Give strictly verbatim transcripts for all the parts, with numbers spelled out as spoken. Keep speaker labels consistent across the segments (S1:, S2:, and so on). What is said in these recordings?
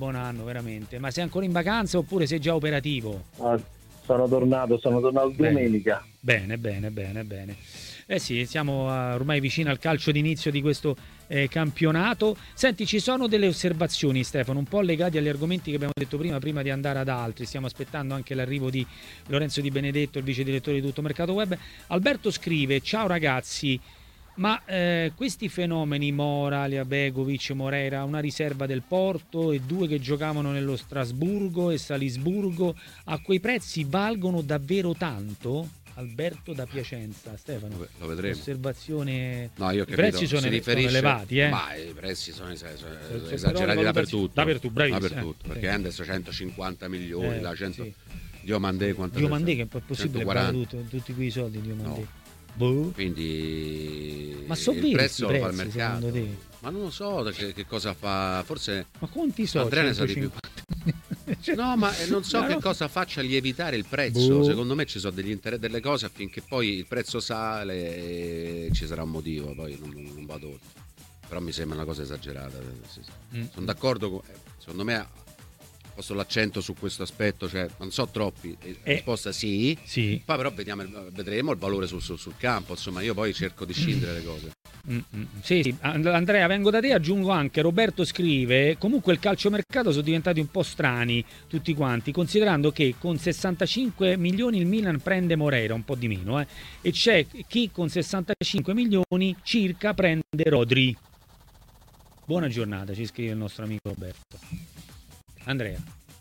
S1: buon anno, veramente. Ma sei ancora in vacanza oppure sei già operativo?
S2: Ah, sono tornato, sono tornato domenica.
S1: Bene, bene, bene, bene. Eh sì, siamo uh, ormai vicino al calcio d'inizio di questo eh, campionato. Senti, ci sono delle osservazioni, Stefano, un po' legate agli argomenti che abbiamo detto prima, prima di andare ad altri. Stiamo aspettando anche l'arrivo di Lorenzo Di Benedetto, il vice direttore di Tutto Mercato Web. Alberto scrive: ciao ragazzi, ma eh, questi fenomeni, Mora, Begovic, Moreira, una riserva del Porto e due che giocavano nello Strasburgo e Salisburgo, a quei prezzi valgono davvero tanto? Alberto da Piacenza. Stefano,
S3: lo vedremo.
S1: Osservazione.
S3: No, io ho
S1: I
S3: capito,
S1: prezzi sono,
S3: si riferisce,
S1: sono elevati, eh?
S3: Ma i prezzi sono, sono, sono
S1: Però
S3: esagerati
S1: le
S3: dappertutto.
S1: Dappertutto, bravissimo.
S3: Dappertutto,
S1: eh,
S3: perché
S1: sì.
S3: Enders centocinquanta milioni,
S1: Eh,
S3: la cento
S1: sì.
S3: Diomandé quanto
S1: Diomandé, che è possibile fare
S3: centoquaranta.
S1: tutto, tutti quei soldi Diomandé.
S3: No.
S1: Boh.
S3: Quindi
S1: Ma so
S3: il
S1: veri
S3: prezzo
S1: sti
S3: lo fa il
S1: prezzi,
S3: mercato.
S1: secondo te?
S3: Ma non lo so che, che cosa fa, forse
S1: Ma quanti so?
S3: Andrea ne sa di più.
S1: Cioè,
S3: No, ma non so
S1: no,
S3: che
S1: no.
S3: cosa faccia lievitare il prezzo.
S1: Boh.
S3: Secondo me ci sono degli inter- delle cose affinché poi il prezzo sale e ci sarà un motivo. Poi non, non vado oltre. Però mi sembra una cosa esagerata. Sì, sì.
S1: Mm.
S3: Sono d'accordo con, eh, secondo me ha posto l'accento su questo aspetto, cioè non so troppi. La
S1: Eh,
S3: risposta sì.
S1: Sì.
S3: Poi però vediamo, vedremo il valore sul, sul, sul campo. Insomma, io poi cerco di scindere le cose.
S1: Mm, mm, sì, sì. And- Andrea, vengo da te, aggiungo anche, Roberto scrive: comunque il calciomercato sono diventati un po' strani tutti quanti, considerando che con sessantacinque milioni il Milan prende Moreira, un po' di meno, eh, e c'è chi con sessantacinque milioni circa prende Rodri. Buona giornata, ci scrive il nostro amico Roberto. Andrea.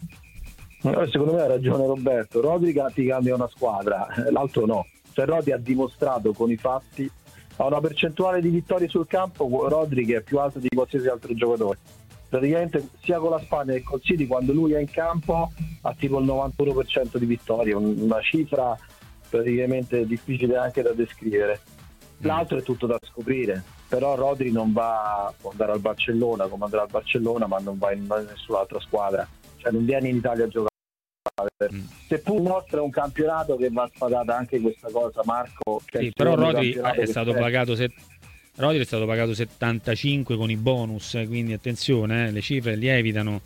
S2: Secondo me ha ragione Roberto. Rodri ti cambia una squadra, l'altro no. Cioè Rodri ha dimostrato con i fatti, ha una percentuale di vittorie sul campo, Rodri, che è più alta di qualsiasi altro giocatore. Praticamente sia con la Spagna che col City, quando lui è in campo ha tipo il novantuno per cento di vittorie, una cifra praticamente difficile anche da descrivere. L'altro è tutto da scoprire, però Rodri non va, può andare al Barcellona come andrà al Barcellona, ma non va in nessun'altra squadra, cioè non viene in Italia a giocare.
S1: Mm.
S2: Seppur mostra un campionato che va sfadata anche questa cosa, Marco, che è
S1: Sì,
S2: il
S1: però
S2: secondo
S1: Rodri
S2: campionato
S1: è
S2: che
S1: stato
S2: c'è.
S1: pagato set- Rodri è stato pagato settantacinque con i bonus, eh, quindi attenzione, eh, le cifre lievitano.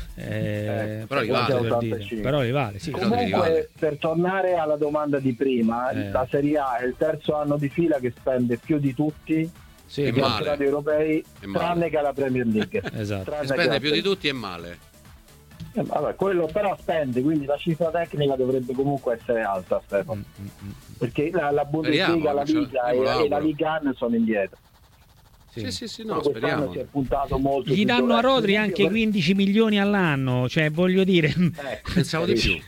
S1: Eh,
S2: Eh,
S3: però li
S2: quasi
S3: vale.
S1: per dire.
S2: ottantacinque.
S1: Però li vale, sì.
S3: Rodri
S2: Comunque,
S3: rivale.
S2: per tornare alla domanda di prima,
S1: Eh.
S2: la Serie A è il terzo anno di fila che spende più di tutti
S1: Sì,
S3: È
S2: i
S1: che-
S3: male.
S2: campionati europei,
S3: È male.
S2: tranne che alla Premier League.
S1: Esatto.
S2: Tranne che
S3: Spende
S2: alla
S3: più di
S2: Premier-
S3: tutti e male.
S2: Eh, vabbè, quello però spende, quindi la cifra tecnica dovrebbe comunque essere alta, Stefano.
S1: Mm, mm, mm.
S2: Perché la, la Bundesliga,
S3: Speriamo,
S2: la
S3: cioè,
S2: Liga
S3: io me lo
S2: e, e la
S3: auguro.
S2: Liga uno sono indietro.
S1: Sì.
S3: Sì, sì, sì,
S2: Però
S3: no,
S2: quest'anno
S3: speriamo.
S2: si è puntato molto.
S1: Gli
S2: su
S1: danno a
S2: giocare.
S1: Rodri
S2: Per
S1: anche
S2: esempio,
S1: quindici milioni all'anno, cioè voglio dire,
S2: Ecco,
S3: Pensavo di più.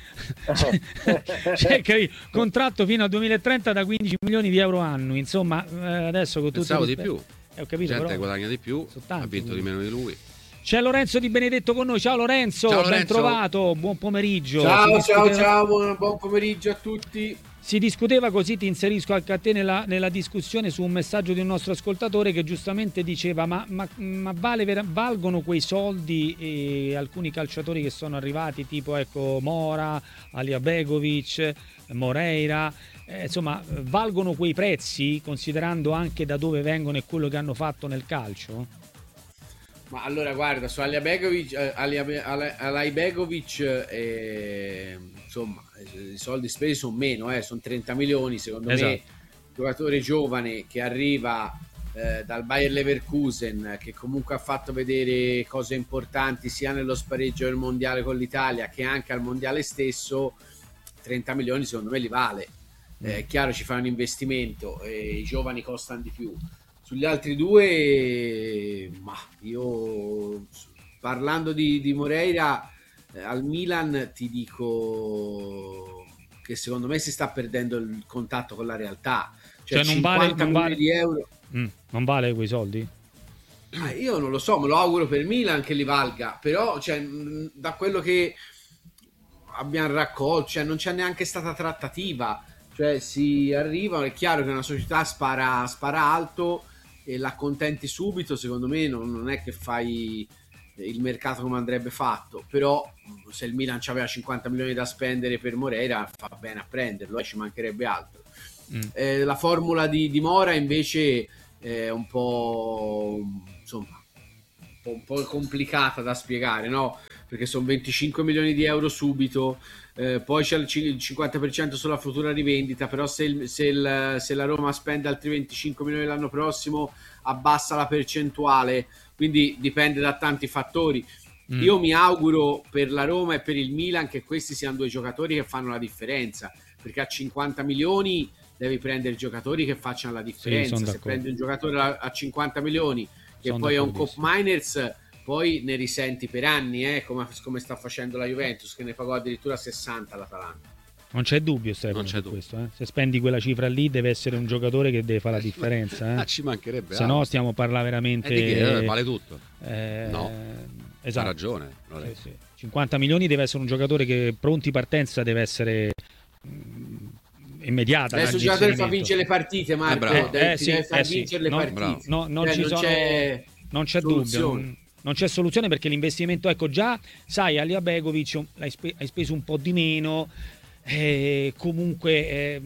S1: cioè, capito? Contratto fino al duemilatrenta da quindici milioni di euro annui, insomma, eh, adesso con tutto
S3: Pensavo
S1: il
S3: di
S1: rispetto-
S3: più.
S1: Eh, ho capito,
S3: Gente
S1: però
S3: guadagna di più,
S1: sono tanti,
S3: ha vinto di
S1: quindi.
S3: meno di lui.
S1: C'è Lorenzo Di Benedetto con noi. Ciao Lorenzo,
S3: Ciao,
S1: ben
S3: Lorenzo.
S1: trovato, buon pomeriggio.
S4: Ciao,
S1: Si
S4: ciao,
S1: discuteva-
S4: ciao, buon, buon pomeriggio a tutti.
S1: Si discuteva, così ti inserisco anche a te nella, nella discussione, su un messaggio di un nostro ascoltatore che giustamente diceva: ma, ma, ma vale vera- valgono quei soldi? E alcuni calciatori che sono arrivati, tipo ecco Mora, Alia Begovic, Moreira, eh, insomma, valgono quei prezzi, considerando anche da dove vengono e quello che hanno fatto nel calcio?
S4: Ma allora guarda, su Alia Begovic, eh, Alia, Alia, Alai Begovic, eh, insomma, i soldi spesi sono meno, eh, sono trenta milioni, secondo
S1: Esatto.
S4: me, giocatore giovane che arriva eh, dal Bayer Leverkusen, che comunque ha fatto vedere cose importanti sia nello spareggio del mondiale con l'Italia che anche al mondiale stesso, trenta milioni secondo me li vale. Eh, è chiaro, ci fa un investimento e i giovani costano di più. Sugli altri due, ma io parlando di, di Moreira, eh, al Milan ti dico che secondo me si sta perdendo il contatto con la realtà. Cioè,
S1: Cioè, non vale-
S4: cinquanta
S1: non
S4: milioni
S1: vale-
S4: di euro.
S1: Mm, non vale quei soldi?
S4: Ah, io non lo so, me lo auguro per Milan che li valga, però cioè, mh, da quello che abbiamo raccolto, cioè, non c'è neanche stata trattativa, cioè si arriva, è chiaro che una società spara, spara alto e l'accontenti subito, secondo me non, non è che fai il mercato come andrebbe fatto, però se il Milan aveva cinquanta milioni da spendere per Moreira fa bene a prenderlo, e ci mancherebbe altro.
S1: Mm.
S4: Eh, la formula di, di Mora invece è un po', insomma, un po' complicata da spiegare, no? Perché sono venticinque milioni di euro subito, eh, poi c'è il cinquanta per cento sulla futura rivendita, però se, il, se, il, se la Roma spende altri venticinque milioni l'anno prossimo abbassa la percentuale, quindi dipende da tanti fattori. Mm. Io mi auguro per la Roma e per il Milan che questi siano due giocatori che fanno la differenza, perché a cinquanta milioni devi prendere giocatori che facciano la differenza. Sì, se prendi un giocatore a cinquanta milioni che sono poi è un Cup Miners, poi ne risenti per anni, eh, come, come sta facendo la Juventus, che ne pagò addirittura sessanta l'Atalanta.
S1: Non c'è dubbio, Stefano, su questo. Eh. Se spendi quella cifra lì deve essere un giocatore che deve fare la differenza. Eh.
S3: Ah, ci mancherebbe.
S1: Se no stiamo a parlare veramente...
S3: Eh, di che, vale tutto.
S1: Eh,
S3: no,
S1: esatto.
S3: Ha ragione.
S1: Sì, sì. cinquanta milioni deve essere un giocatore che pronti partenza deve essere... Mh, immediata.
S4: Adesso il giocatore fa vincere le partite, Marco,
S1: eh,
S4: deve,
S1: eh, sì,
S4: deve far
S1: eh,
S4: vincere
S1: sì.
S4: le
S1: no,
S4: partite.
S1: No, non,
S4: eh,
S1: ci
S4: non
S1: sono,
S4: c'è,
S1: non c'è dubbio. Non, non c'è soluzione perché l'investimento, ecco, già sai, Alija Begovic hai, spe- hai speso un po' di meno, eh, comunque eh,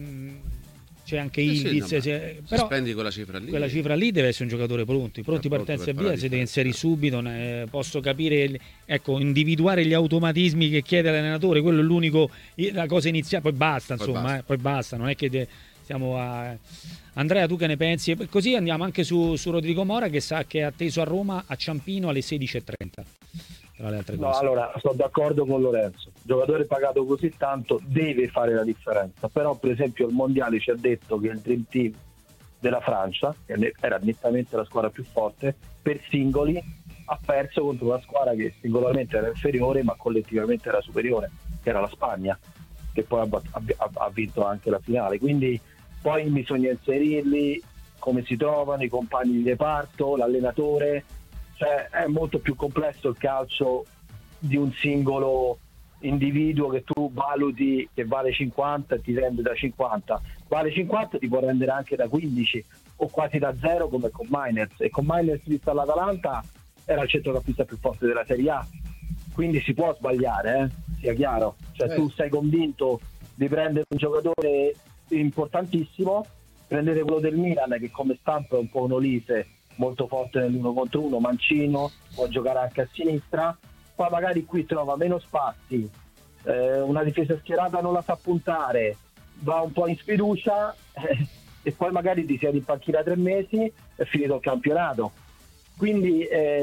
S1: c'è anche
S3: sì,
S1: Ildiz,
S3: sì, no,
S1: se, però
S3: spendi quella cifra lì.
S1: Quella cifra lì deve essere un giocatore pronto, pronti partenza e via, si deve inserire subito. Ne, posso capire, ecco, individuare gli automatismi che chiede l'allenatore, quello è l'unico, la cosa iniziale, poi basta, poi insomma, basta. Eh, poi basta, non è che de, siamo a... Andrea, tu che ne pensi? E così andiamo anche su, su Rodrigo Mora, che sa che è atteso a Roma a Ciampino alle sedici e trenta. Tra le altre
S2: no,
S1: cose.
S2: Allora, sono d'accordo con Lorenzo. Il giocatore pagato così tanto deve fare la differenza. Però, per esempio, il Mondiale ci ha detto che il Dream Team della Francia, che era nettamente la squadra più forte, per singoli ha perso contro una squadra che singolarmente era inferiore, ma collettivamente era superiore, che era la Spagna, che poi ha, ha, ha vinto anche la finale. Quindi poi bisogna inserirli, come si trovano, i compagni di reparto, l'allenatore. Cioè è molto più complesso il calcio di un singolo individuo che tu valuti che vale cinquanta e ti rende da cinquanta. Vale cinquanta, ti può rendere anche da quindici o quasi da zero come con Miners. E con Miners visto all'Atalanta era il centrocampista più forte della Serie A. Quindi si può sbagliare, eh? Sia chiaro. Cioè eh. tu sei convinto di prendere un giocatore importantissimo, prendete quello del Milan che come stampa è un po' un Olise, molto forte nell'uno contro uno, mancino, può giocare anche a sinistra, poi magari qui trova meno spazi, eh, una difesa schierata non la sa puntare, va un po' in sfiducia eh, e poi magari ti siedi in panchina tre mesi e finito il campionato. Quindi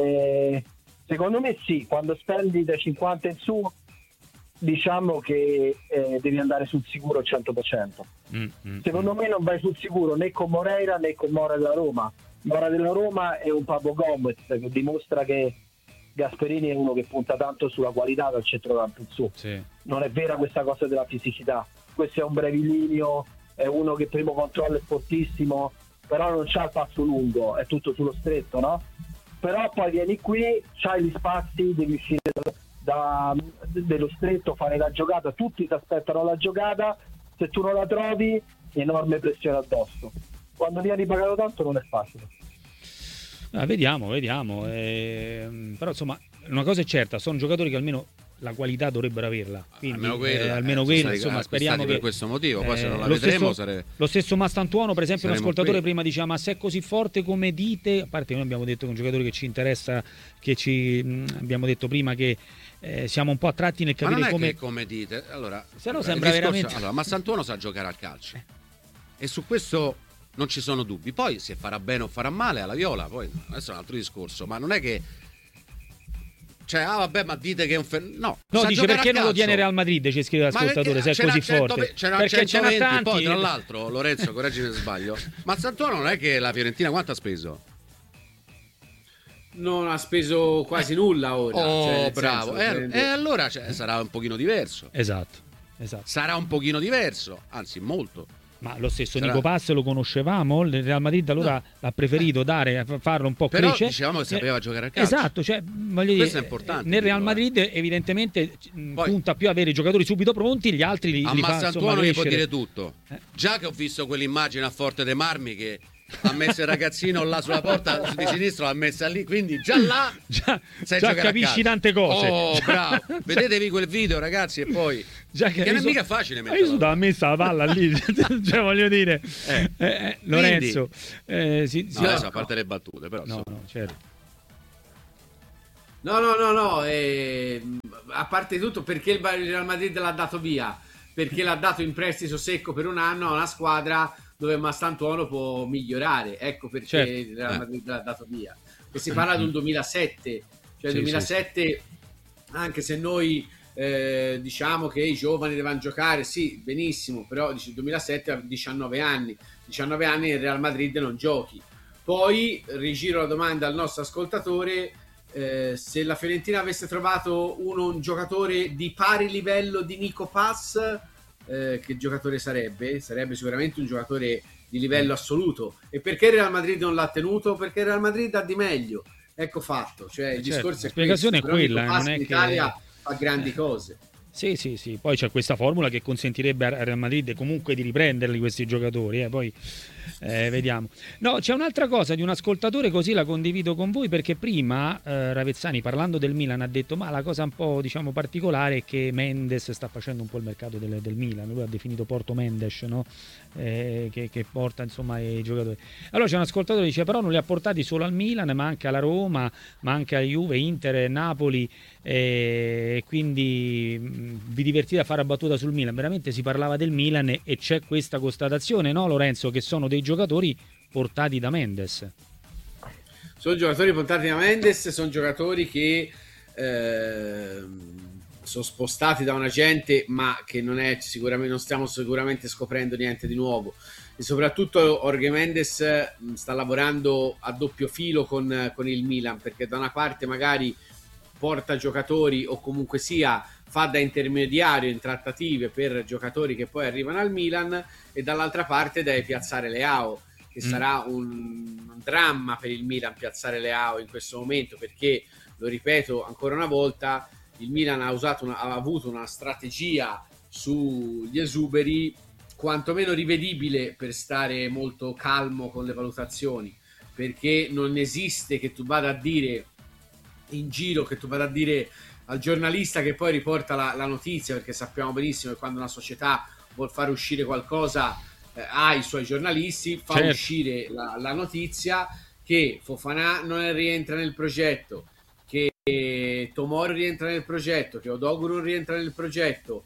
S2: eh, secondo me sì, quando spendi da cinquanta in su diciamo che eh, devi andare sul sicuro al cento per cento. Mm, mm, secondo mm. me non vai sul sicuro né con Moreira né con Mora della Roma. Mora della Roma è un Papo Gomez che dimostra che Gasperini è uno che punta tanto sulla qualità dal centrocampo in su. Sì. Non è vera questa cosa della fisicità. Questo è un brevilineo, è uno che primo controllo è fortissimo, però non c'ha il passo lungo, è tutto sullo stretto, no? Però poi vieni qui, c'hai gli spazi, devi uscire da, da, dello stretto, fare la giocata, tutti ti aspettano la giocata, se tu non la trovi, enorme pressione addosso. Quando vieni pagato tanto non è facile.
S1: Ah, vediamo, vediamo. Eh, però insomma, una cosa è certa, sono giocatori che almeno la qualità dovrebbero averla. Quindi,
S3: almeno quella,
S1: eh, almeno
S3: eh,
S1: quella insomma, speriamo che
S3: per questo motivo, poi eh, se non la
S1: lo
S3: vedremo
S1: stesso,
S3: sare...
S1: lo stesso Mastantuono, per esempio, un ascoltatore
S3: qui.
S1: prima diceva: ma se è così forte come dite, a parte noi abbiamo detto che è un giocatore che ci interessa, che ci mh, abbiamo detto prima che eh, siamo un po' attratti nel capire
S3: ma non è
S1: come
S3: che come dite. Allora,
S1: se no sembra discorso, veramente
S3: allora, Mastantuono sa giocare al calcio. E su questo non ci sono dubbi. Poi se farà bene o farà male alla Viola, poi adesso è un altro discorso, ma non è che cioè, ah vabbè, ma dite che è un fen... no,
S1: no dice perché non lo tiene Real Madrid, ci scrive l'ascoltatore, se è così forte.
S3: C'era perché ce n'ha tanti. Poi tra l'altro, Lorenzo, correggimi se sbaglio, ma Sant'Antonio non è che la Fiorentina quanto ha speso?
S4: Non ha speso quasi nulla ora.
S3: Oh,
S4: cioè,
S3: bravo.
S4: senso,
S3: E eh, eh, allora cioè, sarà un pochino diverso.
S1: Esatto, esatto.
S3: Sarà un pochino diverso, anzi molto.
S1: Ma lo stesso
S3: Sarà...
S1: Nico Pass lo conoscevamo, il Real Madrid allora no. l'ha preferito dare, farlo un po'
S3: però
S1: crescere.
S3: Dicevamo che sapeva eh, giocare a calcio.
S1: Esatto, cioè, voglio
S3: questo
S1: dire,
S3: è importante.
S1: Nel Real Madrid eh. evidentemente poi, punta più a avere i giocatori subito pronti, gli altri li,
S3: a
S1: li fa
S3: Mastantuono
S1: gli
S3: può dire tutto. Eh. Già che ho visto quell'immagine a Forte dei Marmi che ha messo il ragazzino là sulla porta di sinistra, l'ha messa lì, quindi già là
S1: già, già capisci tante cose.
S3: Oh,
S1: già,
S3: bravo.
S1: Già.
S3: Vedetevi quel video, ragazzi, e poi
S1: già che,
S3: che non è
S1: so,
S3: mica facile
S1: metterla. Io sono messa la palla lì, cioè voglio dire
S3: eh.
S1: Eh, eh, Lorenzo
S3: quindi,
S1: eh, si,
S3: no,
S1: si
S3: adesso a parte le battute, però
S1: no,
S3: so.
S1: no, certo.
S4: No, no, no, no, eh, a parte tutto, perché il Real Madrid l'ha dato via? Perché l'ha dato in prestito secco per un anno a una squadra dove Mastantuono può migliorare, ecco perché certo. il Real Madrid l'ha dato via. E si parla di un duemilasette, cioè sì, duemilasette, sì. Anche se noi eh, diciamo che i giovani devono giocare, sì, benissimo, però dice, duemilasette a diciannove anni, diciannove anni il Real Madrid non giochi. Poi rigiro la domanda al nostro ascoltatore. Eh, se la Fiorentina avesse trovato uno, un giocatore di pari livello di Nico Pass, eh, che giocatore sarebbe? Sarebbe sicuramente un giocatore di livello assoluto. E perché il Real Madrid non l'ha tenuto? Perché il Real Madrid ha di meglio. Ecco fatto, cioè il certo, discorso è
S1: la spiegazione
S4: questo,
S1: è quella,
S4: Nico Pass
S1: non è
S4: in
S1: che
S4: Italia fa grandi cose.
S1: Sì, sì, sì, poi c'è questa formula che consentirebbe al Real Madrid comunque di riprenderli questi giocatori, eh, poi eh, vediamo. No, c'è un'altra cosa di un ascoltatore, così la condivido con voi, perché prima eh, Ravezzani, parlando del Milan, ha detto ma la cosa un po' diciamo particolare è che Mendes sta facendo un po' il mercato del, del Milan, lui ha definito Porto Mendes, no? Eh, che, che porta insomma i giocatori. Allora c'è un ascoltatore che dice però non li ha portati solo al Milan, ma anche alla Roma, ma anche alla Juve, Inter, Napoli, e eh, quindi mh, vi divertite a fare la battuta sul Milan. Veramente si parlava del Milan e, e c'è questa constatazione, no Lorenzo, che sono dei giocatori portati da Mendes.
S4: Sono giocatori portati da Mendes, sono giocatori che eh, sono spostati da un agente, ma che non è sicuramente, non stiamo sicuramente scoprendo niente di nuovo. E soprattutto Jorge Mendes sta lavorando a doppio filo con, con il Milan, perché da una parte magari porta giocatori o comunque sia fa da intermediario in trattative per giocatori che poi arrivano al Milan, e dall'altra parte deve piazzare Leao, che mm. sarà un, un dramma per il Milan piazzare Leao in questo momento, perché, lo ripeto ancora una volta, il Milan ha, usato una, ha avuto una strategia sugli esuberi quantomeno rivedibile, per stare molto calmo con le valutazioni, perché non esiste che tu vada a dire in giro, che tu vada a dire al giornalista che poi riporta la, la notizia, perché sappiamo benissimo che quando una società vuol fare uscire qualcosa eh, ha i suoi giornalisti, fa certo. uscire la, la notizia che Fofana non rientra nel progetto, che Tomori rientra nel progetto, che Odogwu rientra nel progetto,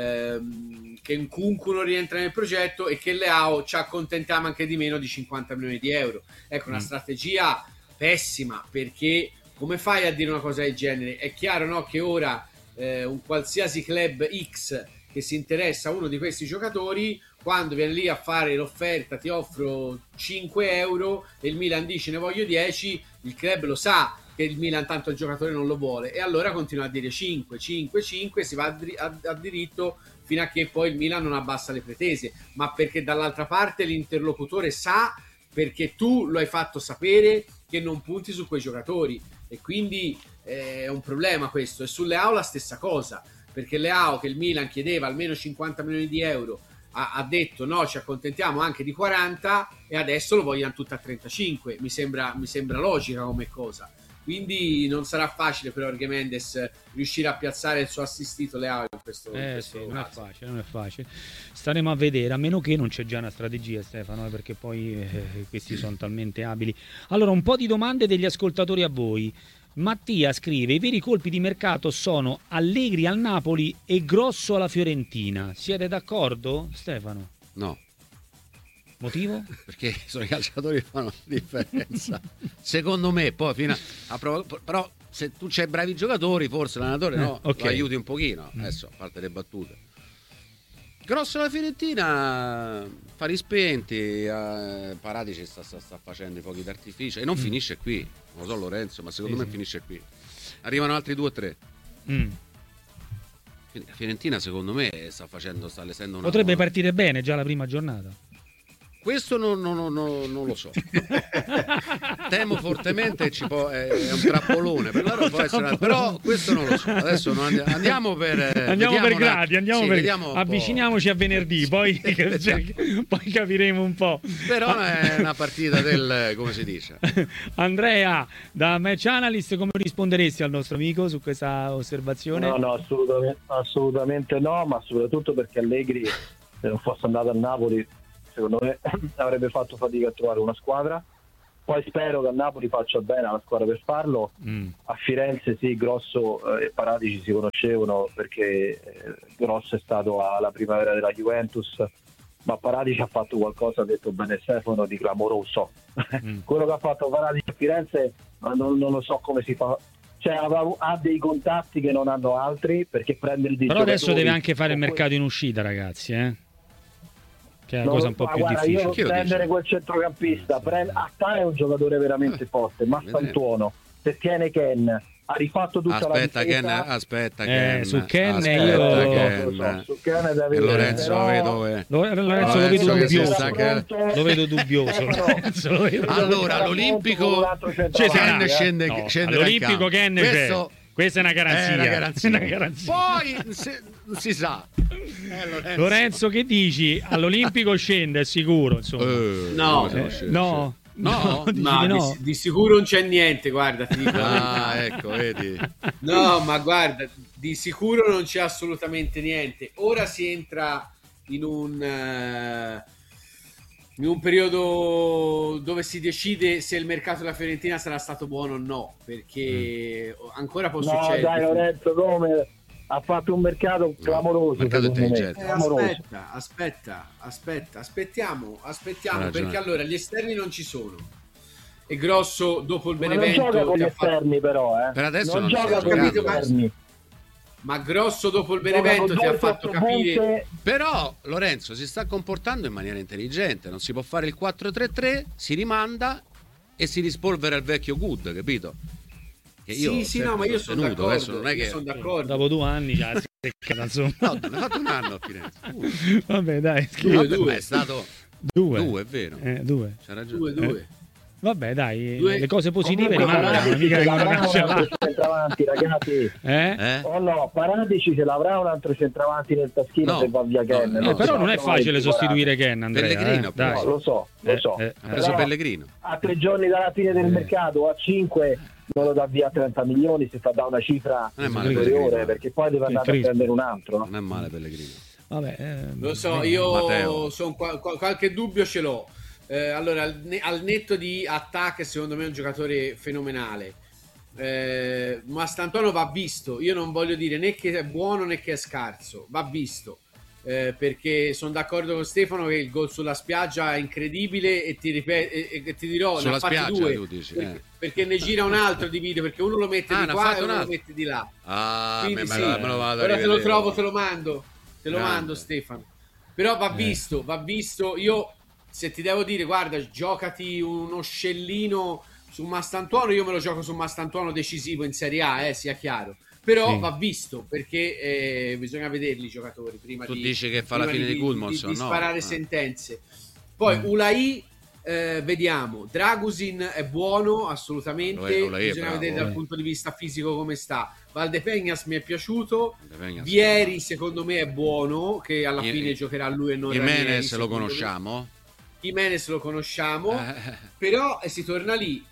S4: ehm, che Nkunku non rientra nel progetto, e che Leao ci accontentiamo anche di meno di cinquanta milioni di euro. Ecco, una mm. strategia pessima, perché come fai a dire una cosa del genere? È chiaro, no, che ora eh, un qualsiasi club X che si interessa a uno di questi giocatori, quando viene lì a fare l'offerta ti offro cinque euro e il Milan dice ne voglio dieci, il club lo sa che il Milan tanto il giocatore non lo vuole, e allora continua a dire cinque, cinque, cinque, si va a, a, a diritto fino a che poi il Milan non abbassa le pretese, ma perché dall'altra parte l'interlocutore sa, perché tu lo hai fatto sapere, che non punti su quei giocatori, e quindi eh, è un problema questo. E sulle Leao la stessa cosa, perché Leao, che il Milan chiedeva almeno cinquanta milioni di euro, ha, ha detto no, ci accontentiamo anche di quaranta, e adesso lo vogliono tutto a trentacinque. Mi sembra, mi sembra logica come cosa. Quindi non sarà facile per Jorge Mendes riuscire a piazzare il suo assistito Leao in questo,
S1: eh,
S4: in questo
S1: sì, non è facile, non è facile. Staremo a vedere, a meno che non c'è già una strategia, Stefano, perché poi eh, questi sono talmente abili. Allora, un po' di domande degli ascoltatori a voi. Mattia scrive: i veri colpi di mercato sono Allegri al Napoli e Grosso alla Fiorentina. Siete d'accordo, Stefano?
S3: No.
S1: Motivo?
S3: Perché sono i calciatori che fanno la differenza. Secondo me, poi fino a, a prov- però se tu c'hai bravi giocatori, forse l'allenatore eh, no, okay. lo aiuti un pochino. Mm. Adesso, a parte le battute. Grosso la Fiorentina, fari spenti, eh, Paratici sta, sta, sta facendo i fuochi d'artificio e non mm. finisce qui. Non lo so Lorenzo, ma secondo sì, me sì. finisce qui. Arrivano altri due o tre. Mm. Quindi la Fiorentina secondo me sta facendo, sta allestendo una...
S1: Potrebbe partire bene già la prima giornata.
S3: Questo non, non, non, non lo so. Temo fortemente ci può, è, è un trappolone per loro, può essere, però questo non lo so. Adesso non andiamo, andiamo per
S1: andiamo per gradi, andiamo
S3: sì,
S1: per avviciniamoci a venerdì, poi, poi capiremo un po'.
S3: Però è una partita del, come si dice.
S2: Andrea,
S1: da Match Analyst, come risponderesti al nostro amico su questa osservazione?
S2: No, no, assolutamente, assolutamente no, ma soprattutto perché Allegri, se non fosse andato a Napoli, secondo me avrebbe fatto fatica a trovare una squadra, poi spero che a Napoli faccia bene la squadra per farlo. mm. A Firenze sì, Grosso e Paratici si conoscevano perché eh, Grosso è stato alla primavera della Juventus, ma Paratici ha fatto qualcosa, ha detto bene Stefano, di clamoroso. mm. Quello che ha fatto Paratici a Firenze non, non lo so come si fa, cioè ha dei contatti che non hanno altri, perché prende il
S1: però adesso deve anche fare il mercato in uscita, ragazzi, eh? Che è una no, cosa un po' più
S2: guarda,
S1: difficile.
S2: Io
S1: Che
S2: prendere
S1: dice?
S2: quel centrocampista, prend... Attà è un giocatore veramente forte, ma Santuono, se tiene Ken, ha rifatto tutta
S3: aspetta,
S2: la difesa.
S3: Ken, aspetta
S1: eh,
S3: Ken,
S1: su Ken
S3: aspetta,
S1: io
S3: Ken.
S2: So, su Ken
S3: e Lorenzo
S2: però...
S3: vedo eh.
S1: Lorenzo, Lorenzo lo vedo dubbioso lo vedo dubbioso Lorenzo, lo vedo
S3: allora all'Olimpico
S1: cioè,
S3: Ken
S1: eh?
S3: scende,
S1: no,
S3: scende
S1: all'Olimpico Ken
S3: questo
S1: questa è una garanzia,
S3: è una garanzia.
S1: Una garanzia.
S3: Poi se, si sa eh, Lorenzo.
S1: Lorenzo, che dici? All'Olimpico scende, è sicuro, insomma.
S3: Eh,
S4: no,
S3: eh,
S1: eh, no
S4: No,
S1: no,
S4: no,
S1: no.
S4: Di, di sicuro non c'è niente, guarda, ti dico.
S3: Ah, ecco, vedi.
S4: No, ma guarda, di sicuro non c'è assolutamente niente. Ora si entra in un uh, in un periodo dove si decide se il mercato della Fiorentina sarà stato buono o no, perché mm. ancora può
S2: no,
S4: succedere.
S2: Dai, Lorenzo, come ha fatto un mercato clamoroso,
S3: mercato
S2: intelligente.
S4: Eh, aspetta, aspetta, aspetta, aspettiamo, aspettiamo, perché allora gli esterni non ci sono. E Grosso dopo il Benevento
S2: non gioca con gli
S4: fatto...
S2: esterni però, eh.
S3: Per adesso
S2: non,
S3: non
S2: gioca con gli esterni.
S4: Ma Grosso dopo il Benevento ti ha fatto capire
S2: punte...
S3: Però Lorenzo si sta comportando in maniera intelligente, non si può fare il quattro tre tre, si rimanda e si rispolvera il vecchio Good, capito? Che io
S4: sì, sì, no, ma io sono d'accordo,
S3: adesso non è che...
S4: sono d'accordo.
S1: Dopo due anni già si è seccata, insomma.
S3: No, ne ha fatto un anno a Firenze. Uh.
S1: Vabbè, dai,
S4: due,
S3: Vabbè,
S4: due.
S3: ma è stato
S1: due,
S3: due, è vero.
S1: Eh, due.
S3: C'ha ragione.
S4: Due, due.
S1: Eh. Vabbè, dai,
S4: Due.
S1: le cose positive
S2: Comunque,
S1: rimangono, mica che non cancellate.
S2: Centravanti, ragazzi.
S1: Eh?
S3: Eh?
S2: Oh no, Paratici ce l'avrà un altro centravanti nel taschino
S3: No,
S2: se va via Ken.
S3: no,
S1: Eh,
S3: no,
S1: però
S3: no,
S1: non è facile sostituire Ken, Andrea.
S3: Pellegrino,
S1: eh? Dai.
S2: No, lo so, lo
S1: Eh,
S2: so.
S1: eh,
S3: Ha preso
S2: Però
S3: Pellegrino.
S2: a tre giorni dalla fine del
S1: Eh.
S2: mercato, a cinque non lo dà via trenta milioni, si fa da una cifra
S3: Non è male
S2: superiore,
S3: Pellegrino.
S2: perché poi deve andare
S1: Cristo.
S2: a prendere un altro.
S3: Non è male Pellegrino.
S1: Vabbè, eh,
S4: Lo so,
S1: eh,
S4: io
S3: Matteo.
S4: son qua- qua- qualche dubbio ce l'ho. Eh, allora, al, ne- al netto di Attack, secondo me è un giocatore fenomenale. Eh, Mastantuono va visto. Io non voglio dire né che è buono né che è scarso, va visto. Eh, perché sono d'accordo con Stefano che il gol sulla spiaggia è incredibile e ti, ripet- e, e ti dirò,
S3: Sulla
S4: ne ha fatti
S3: spiaggia,
S4: due
S3: tu dici,
S4: perché,
S3: eh.
S4: perché ne gira un altro di video, perché uno lo mette
S3: Ah,
S4: di
S3: ne ha
S4: qua
S3: fatto
S4: e
S3: un
S4: uno lo
S3: altro.
S4: mette di là.
S3: Ah,
S4: Quindi
S3: me,
S4: sì,
S3: me, lo, me lo vado a
S4: ora te lo
S3: rivedere.
S4: trovo, te lo mando, te lo
S3: Grande.
S4: mando Stefano. Però va
S1: Eh.
S4: visto, va visto. Io se ti devo dire, guarda, giocati uno scellino su Mastantuono, io me lo gioco su Mastantuono decisivo in Serie A, eh, sia chiaro. Però
S1: Sì.
S4: va visto, perché eh, bisogna vederli i giocatori prima
S3: Tu
S4: di
S3: dici che fa la
S4: prima
S3: fine di Gudmundsson,
S4: di, di
S3: no?
S4: sparare
S3: Ah.
S4: sentenze. Poi
S1: Mm.
S4: Ulai, eh, vediamo, Dragusin è buono assolutamente,
S3: Ulai- Ulai è
S4: bisogna
S3: bravo,
S4: vedere dal
S1: eh.
S4: punto di vista fisico come sta. Valdepeñas mi è piaciuto,
S3: Valdepeñas,
S4: Vieri secondo me è buono, che alla
S3: I-
S4: fine giocherà lui e non
S3: Jimenez
S4: Ranieri,
S3: lo
S4: secondo me.
S3: conosciamo?
S4: Jimenez lo conosciamo,
S3: Eh.
S4: però eh, si torna lì.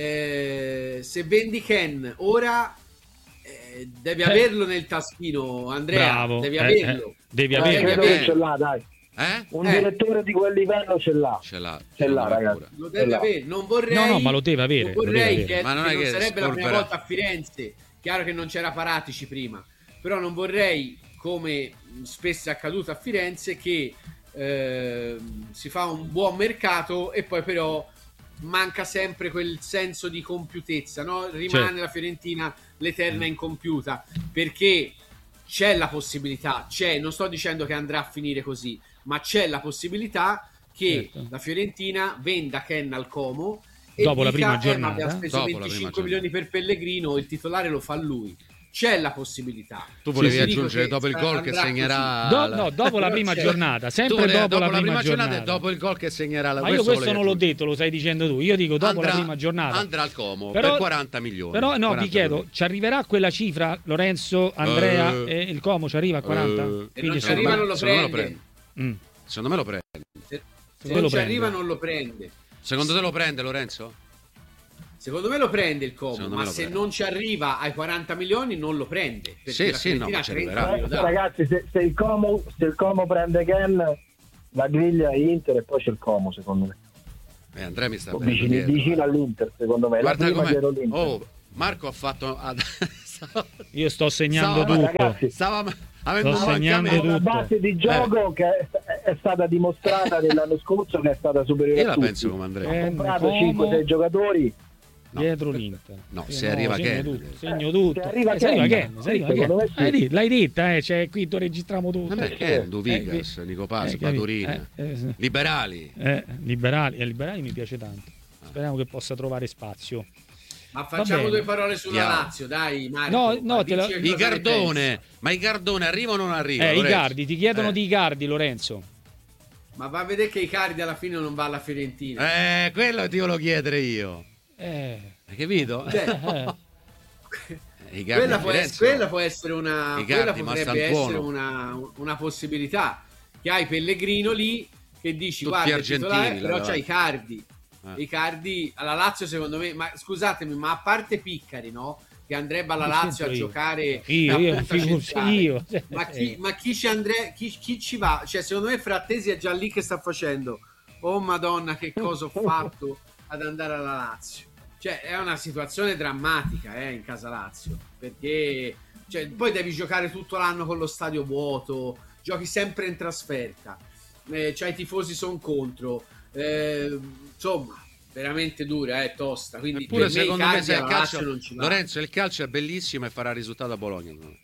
S4: Eh, se vendi Ken ora eh, devi
S1: Eh.
S4: averlo nel taschino, Andrea.
S1: Bravo,
S4: Devi
S1: eh,
S4: averlo.
S1: eh, devi
S2: Eh,
S1: averlo.
S2: credo
S3: eh.
S2: che ce l'ha, dai.
S3: Eh?
S2: Un
S4: Eh.
S2: direttore di quel livello ce l'ha.
S3: Ce l'ha.
S2: Ce l'ha,
S3: Ce
S2: ragazzi.
S3: pure.
S4: Lo devi
S2: Là.
S4: avere. Non vorrei.
S1: No, no, ma lo deve avere,
S4: Non
S1: lo deve
S4: vorrei
S1: avere.
S4: che,
S3: Ma non
S4: che
S3: è
S4: non
S3: che
S4: sarebbe la prima
S3: spolvera-
S4: volta a Firenze. Chiaro che non c'era Paratici prima, però non vorrei, come spesso è accaduto a Firenze, che ehm, si fa un buon mercato e poi però manca sempre quel senso di compiutezza, no? Rimane
S1: Certo.
S4: la Fiorentina l'eterna incompiuta, perché c'è la possibilità, c'è, non sto dicendo che andrà a finire così, ma c'è la possibilità che
S1: Certo.
S4: la Fiorentina venda Ken al Como e
S1: Dopo la
S4: dica,
S1: prima
S4: "Eh, ma
S1: giornata?
S4: abbiamo speso
S3: Dopo la prima
S4: venticinque
S3: giornata.
S4: milioni per Pellegrino, il titolare lo fa lui. C'è la possibilità.
S3: Tu volevi
S4: Sì, sì,
S3: aggiungere
S4: dico
S3: dopo il
S4: che
S3: gol che
S4: andrà
S3: segnerà
S1: Do-
S3: la-
S1: no, dopo la
S4: Però
S1: prima
S4: c'è-
S1: giornata,
S3: Tu
S1: sempre
S3: volevi-
S1: dopo, la prima, giornata.
S3: e dopo il gol che segnerà la
S1: Ma io questo non l'ho detto, lo stai dicendo tu. Io dico dopo
S3: andrà,
S1: la prima giornata.
S3: andrà al Como
S1: Però-
S3: per quaranta milioni.
S1: Però no,
S3: quaranta
S1: vi chiedo,
S3: milioni.
S1: ci arriverà quella cifra, Lorenzo, Andrea
S3: Eh.
S1: e il Como ci arriva a quaranta?
S3: Eh.
S4: E non
S1: Quindi
S4: ci
S1: sono-
S4: arriva, non lo
S3: secondo me lo
S4: prende.
S1: Mm.
S3: Secondo me lo prende.
S4: Se, se
S1: me
S4: non
S1: lo
S4: ci
S1: prende.
S4: arriva non lo prende.
S3: Secondo te lo prende Lorenzo?
S4: Secondo me lo prende il Como,
S3: Secondo
S4: ma
S3: me lo
S4: se
S3: prende.
S4: non ci arriva ai quaranta milioni non lo prende. Perché
S3: Sì,
S4: la
S3: sì, no,
S4: Fiorentina
S3: ma ci
S4: ha trenta
S3: arriverà.
S2: Eh,
S4: lo dà.
S2: ragazzi, se, se, il Como, se il Como prende Ken, la griglia è Inter e poi c'è il Como, secondo me.
S3: Eh, Andrea mi sta
S2: Oh,
S3: bene
S2: vicino,
S3: dietro,
S2: vicino
S3: eh.
S2: all'Inter, secondo me.
S3: Guarda
S2: la prima
S3: com'è.
S2: dietro l'Inter.
S3: Oh, Marco ha fatto ad-
S1: Io sto segnando
S3: Stava-
S1: tutto.
S2: ragazzi,
S3: stava avendo
S1: Sto
S3: un
S1: segnando
S3: mancamento.
S2: una
S1: tutto.
S2: base di gioco che è, è stata dimostrata nell'anno scorso, che è stata superiore
S3: Io
S2: a
S3: la
S2: tutti.
S3: penso come Andrea.
S1: Eh,
S2: Ha comprato
S1: Como.
S2: cinque sei giocatori.
S3: No.
S1: Dietro l'Inter.
S3: No,
S1: Sì,
S3: se arriva
S1: segno
S3: Ken.
S1: tutto, segno tutto.
S2: Se arriva
S1: Eh, se arriva
S2: Ken.
S1: Ken, se arriva
S2: Sì, secondo
S1: Ken.
S2: me sì.
S1: Hai detto- L'hai detta, eh, cioè, qui tu registriamo tutto.
S3: Vabbè, Ken, Duvigas,
S1: Eh,
S3: Nico Paz,
S1: eh, capito.
S3: Paturina,
S1: Eh, eh, sì.
S3: Liberali.
S1: Eh, liberali, eh, liberali mi piace tanto. Speriamo che possa trovare spazio.
S4: Ma facciamo
S1: bene.
S4: due parole sulla
S3: Chiaro.
S4: Lazio, dai Marco.
S1: No, no,
S4: Ma
S1: te lo-
S4: dici che
S3: I
S4: cosa ne
S3: Gardone, ma i Gardone arrivano o non arrivano?
S1: Eh,
S3: Lorenzo?
S1: Icardi, ti chiedono
S3: Eh.
S1: di Icardi, Lorenzo.
S4: pensi? Ma va a vedere che Icardi alla fine non va alla Fiorentina.
S3: Eh, quello ti volevo chiedere io.
S1: Eh,
S3: Hai capito?
S4: Cioè,
S1: eh.
S3: Eh, Icardi
S4: quella,
S3: a
S4: può
S3: Firenze,
S4: essere, quella può essere una
S3: Icardi,
S4: quella
S3: ma
S4: potrebbe
S3: sta
S4: essere
S3: buono.
S4: una, una possibilità che hai Pellegrino lì che dici
S3: Tutti
S4: guarda è
S3: argentini,
S4: titolare,
S3: là
S4: però c'hai
S3: davanti.
S4: Icardi
S3: Eh.
S4: Icardi alla Lazio secondo me, ma scusatemi, ma a parte Piccari, no? Che andrebbe alla
S1: Che
S4: Lazio a
S1: c'entro io?
S4: giocare
S1: Io,
S4: da
S1: io,
S4: punta
S1: figurati,
S4: centrale.
S1: io.
S4: Ma chi, ma chi ci andre, chi, chi ci va? Cioè, secondo me Frattesi è già lì che sta facendo. Oh Madonna, che cosa ho fatto ad andare alla Lazio? Cioè, è una situazione drammatica, eh, in casa Lazio, perché cioè, poi devi giocare tutto l'anno con lo stadio vuoto, giochi sempre in trasferta, eh, cioè i tifosi sono contro, eh, insomma, veramente dura, è eh, tosta. Quindi
S3: Eppure
S4: per me
S3: secondo me
S4: Icardi
S3: se il
S4: alla
S3: calcio,
S4: Lazio non ci va.
S3: Lorenzo, il calcio è bellissimo e farà risultato a Bologna. No?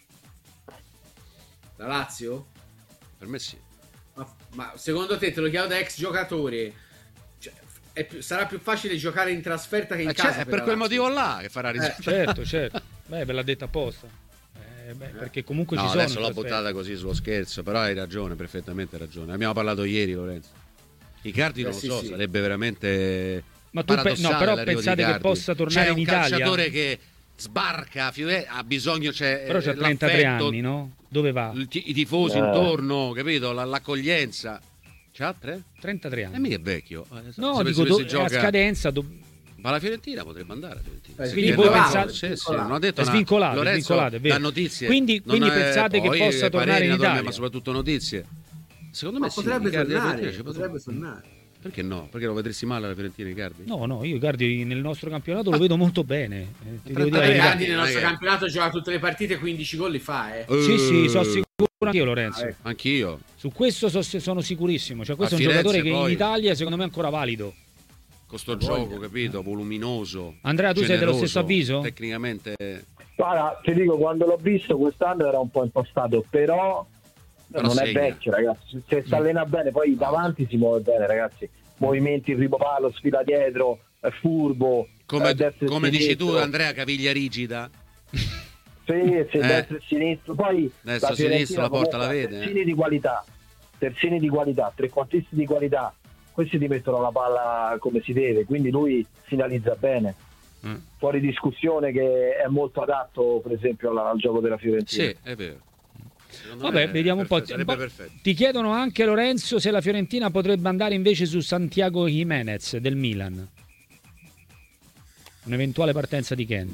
S4: La Lazio?
S3: Per me sì.
S4: Ma, ma secondo te, te lo chiedo da ex giocatore, cioè, è più- sarà più facile giocare in trasferta che in
S3: Eh,
S4: casa?
S3: cioè, è
S4: per
S3: per
S4: la
S3: quel
S4: Lazio?
S3: motivo là che farà risultato.
S1: Certo, certo. Beh, ve l'ha detta apposta. Eh, beh, perché comunque
S3: No,
S1: ci sono.
S3: adesso l'ho
S1: trasferti.
S3: buttata così sullo scherzo, però hai ragione, perfettamente ragione. Abbiamo parlato ieri, Lorenzo. Icardi
S4: Eh,
S3: non lo
S4: sì,
S3: so,
S4: sì.
S3: sarebbe veramente
S1: Ma tu pe-
S3: paradossale
S1: no, però
S3: l'arrivo di
S1: pensate che
S3: Icardi.
S1: possa tornare
S3: C'è
S1: in
S3: un
S1: Italia?
S3: calciatore che sbarca, Fiore- ha bisogno, c'è
S1: Però c'ha
S3: eh,
S1: trentatré
S3: l'affetto,
S1: anni, no? Dove va?
S3: il- i tifosi
S2: Eh.
S3: intorno, capito? La- l'accoglienza. C'ha tre?
S1: trentatré
S3: E
S1: anni.
S3: mica è vecchio. Eh,
S1: No,
S3: se-
S1: dico,
S3: se
S1: do-
S3: si
S1: è a
S3: gioca-
S1: scadenza. do-
S3: Ma la Fiorentina potrebbe andare a Fiorentina.
S4: Eh,
S3: Sì,
S1: quindi
S3: che
S1: voi
S3: no,
S1: pensate-
S3: sì, sì, non ho detto
S1: È
S3: una-
S1: svincolato, è
S3: Lorenzo
S1: svincolato, è vero.
S3: dà notizie.
S1: Quindi-
S3: Non
S1: quindi
S3: è-
S1: pensate che
S3: poi
S1: possa
S3: pareri,
S1: tornare in
S3: naturalmente,
S1: Italia?
S3: ma soprattutto notizie. Secondo me
S4: Ma
S3: sì,
S4: potrebbe
S3: Icardi alla
S4: tornare,
S3: Fiorentina ci
S4: potrebbe tornare.
S3: Perché no? Perché lo vedresti male alla Fiorentina Icardi?
S1: No, no, io Icardi nel nostro campionato lo vedo molto bene. Eh, ti devo dire la
S3: Vabbè,
S1: verità.
S4: Icardi nel nostro
S3: non è che-
S4: campionato gioca tutte le partite, quindici gol li fa, eh.
S1: Sì, sì, sono
S3: Eh,
S1: sicuro anch'io, Lorenzo.
S4: Ah, ecco.
S3: Anch'io.
S1: Su questo so- sono sicurissimo. Cioè, questo
S3: A
S1: è un
S3: Firenze,
S1: giocatore che
S3: poi.
S1: in Italia secondo me è ancora valido.
S3: Con sto
S4: La
S3: gioco,
S4: voglia.
S3: capito? Voluminoso.
S1: Andrea, tu sei dello
S3: generoso,
S1: stesso avviso?
S3: Tecnicamente.
S2: Guarda, ti dico, quando l'ho visto quest'anno era un po' impostato, però,
S3: Però
S2: non è
S3: segna.
S2: vecchio, ragazzi. Se si allena bene, poi davanti si muove bene, ragazzi. Movimenti in ripopalo, sfila dietro, è furbo.
S3: Come,
S2: eh, destra e
S3: come dici tu,
S2: sinistro.
S3: Andrea, caviglia rigida.
S2: Sì, sì, destra e sinistro. Poi
S3: Destra
S2: la
S3: e sinistro,
S2: Fiorentina
S3: la porta la
S2: comunque ha
S3: vede, eh.
S2: Terzini di qualità, terzini di qualità, trequartisti di qualità. Questi ti mettono la palla come si deve, quindi lui finalizza bene.
S3: Mm.
S2: Fuori discussione che è molto adatto, per esempio, al, al gioco della Fiorentina.
S3: Sì, è vero. Secondo
S1: Vabbè,
S3: me
S1: vediamo un po'.
S3: perfetto, sarebbe perfetto.
S1: Ti chiedono anche, Lorenzo, se la Fiorentina potrebbe andare invece su Santiago Jimenez del Milan. Un'eventuale partenza di Ken.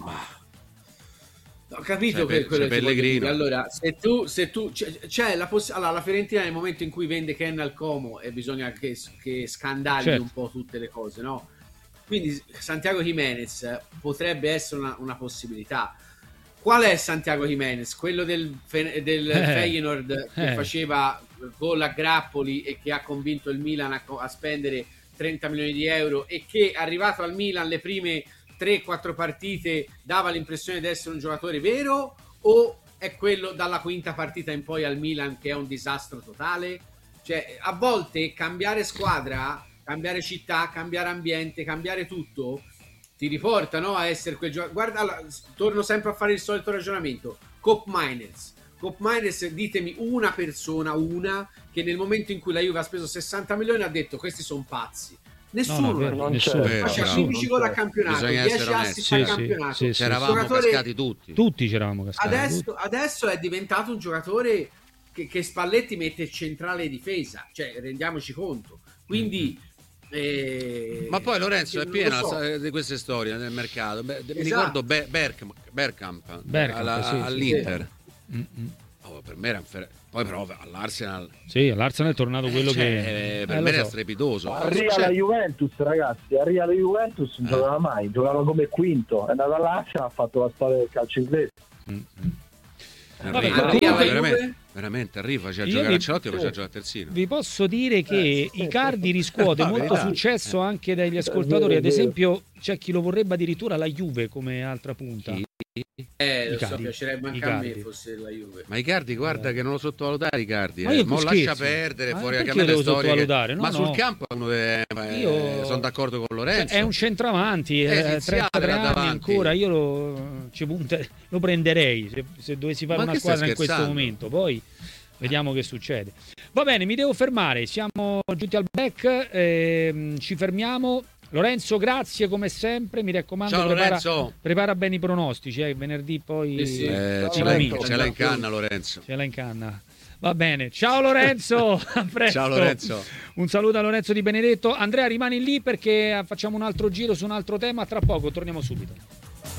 S4: Ho capito
S3: C'è
S4: che
S3: Pe-
S4: quello
S3: c'è
S4: che ti voglio
S3: Pellegrino.
S4: dire. Allora, se tu, se tu c'è, c'è la, poss- allora, la Fiorentina nel momento in cui vende Ken al Como e bisogna che, che scandagli
S1: Certo.
S4: un po' tutte le cose, no? Quindi Santiago Jimenez potrebbe essere una, una possibilità. Qual è Santiago Jimenez? Quello del, Fe- del
S1: Eh.
S4: Feyenoord che
S1: Eh.
S4: faceva gol a grappoli e che ha convinto il Milan a, co- a spendere trenta milioni di euro e che arrivato al Milan le prime tre quattro partite dava l'impressione di essere un giocatore vero, o è quello dalla quinta partita in poi al Milan che è un disastro totale? Cioè, a volte cambiare squadra, cambiare città, cambiare ambiente, cambiare tutto ti riporta, no, a essere quel giocatore. Guarda, allora, torno sempre a fare il solito ragionamento. Cop Miners. Cop Miners, ditemi una persona, una, che nel momento in cui la Juve ha speso sessanta milioni ha detto questi sono pazzi. Nessuno.
S1: No, no, vero,
S2: non
S1: nessuno.
S2: c'è.
S3: Vero,
S4: Faceva
S3: bravo.
S4: quindici gol a campionato,
S3: Bisogna
S4: dieci
S3: essere onesti.
S4: assist
S1: Sì,
S4: a
S1: sì,
S4: campionato.
S1: sì, sì.
S3: C'eravamo
S4: Giocatore-
S3: cascati tutti.
S1: Tutti c'eravamo cascati.
S4: Adesso,
S1: tutti.
S4: adesso è diventato un giocatore che, che Spalletti mette centrale difesa, cioè rendiamoci conto. Quindi eh,
S3: Ma poi Lorenzo è
S4: non
S3: pieno
S4: lo so.
S3: sa- di queste storie nel mercato. Beh, Mi
S4: Esatto.
S3: ricordo Be- Bergkamp, Bergkamp,
S1: Bergkamp,
S3: alla-
S1: sì, sì,
S3: all'Inter.
S1: Mm-mm.
S3: Oh, per me era infer- poi però all'Arsenal
S1: sì, all'Arsenal è tornato quello
S3: eh, cioè,
S1: che
S3: per
S1: eh,
S3: me
S1: lo
S3: era
S1: so.
S3: strepitoso.
S2: Arriva
S3: Cioè,
S2: la Juventus, ragazzi, arriva la Juventus, non
S3: Eh.
S2: giocava mai, giocava come quinto, è andato all'Arsenal, ha fatto la storia del calcio inglese.
S1: Mm-hmm.
S3: arriva,
S1: Vabbè,
S4: arriva
S3: arriva,
S4: la
S3: veramente,
S4: Juve?
S3: veramente arriva, cioè, a
S1: Io
S3: giocare
S1: vi-
S3: a Celotti e faceva
S2: sì.
S3: giocare a terzino.
S1: Vi posso dire che
S2: Eh.
S1: Icardi riscuote
S3: No,
S1: molto
S3: verità.
S1: successo anche dagli ascoltatori.
S2: È
S1: Ad
S2: vero, è vero.
S1: esempio, c'è chi lo vorrebbe addirittura la Juve come altra punta.
S3: Chi?
S4: Eh, lo so,
S1: Icardi.
S4: piacerebbe anche
S1: Icardi.
S4: a me fosse la Juve.
S3: Ma Icardi, guarda che non lo sottovalutare Icardi,
S1: Ma
S3: eh.
S1: io
S3: Mo
S1: scherzo.
S3: lascia perdere
S1: Ma
S3: fuori a
S1: perché
S3: cambiare
S1: lo devo
S3: storie che-
S1: sottovalutare? No,
S3: ma sul
S1: no.
S3: campo è uno dei- eh,
S1: Io-
S3: sono d'accordo con Lorenzo.
S1: È un centravanti,
S3: Eh,
S1: eh,
S3: Eziziale
S1: trentatré
S3: là
S1: anni
S3: davanti.
S1: ancora. Io lo, ci punte- lo prenderei se, se dovessi fare
S3: Ma
S1: una
S3: che stai
S1: squadra in questo
S3: scherzando?
S1: momento. Poi vediamo che succede. Va bene, mi devo fermare. Siamo giunti al break. ehm, ci fermiamo. Lorenzo, grazie come sempre. Mi raccomando,
S3: Ciao
S1: prepara,
S3: Lorenzo.
S1: prepara bene i pronostici. Eh, venerdì poi
S4: Sì, sì.
S3: Eh,
S2: Ciao,
S3: ce, l'ha in,
S2: Lorenzo.
S3: ce l'ha in canna Lorenzo.
S1: ce l'ha in canna. Va bene, ciao Lorenzo. A presto.
S3: Ciao Lorenzo.
S1: Un saluto a Lorenzo Di Benedetto. Andrea, rimani lì perché facciamo un altro giro su un altro tema. Tra poco torniamo subito.